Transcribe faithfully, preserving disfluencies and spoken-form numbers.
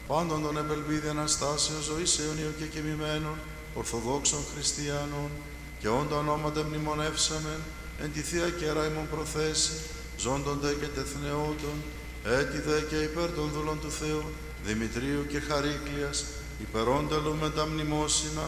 πάντων των επελπίδη Αναστάσεως ζωής αιωνίου και κοιμημένων, Ορθοδόξων Χριστιανών, και όντα ονόματα μνημονεύσαμεν, εν τη Θεία Κέρα ημών προθέσει, ζώντων δε και τεθνεώτων, έτι δε και υπέρ των δούλων του Θεού, Δημητρίου και Χαρίκλειας, υπερόντελου με τα μνημόσυνα,